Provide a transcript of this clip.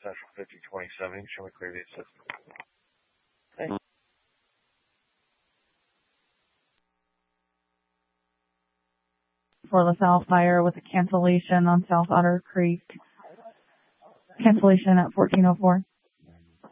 Central 5027. Show me clear the assistant. Thanks. For LaSalle Fire with a cancellation on South Otter Creek. Cancellation at 1404.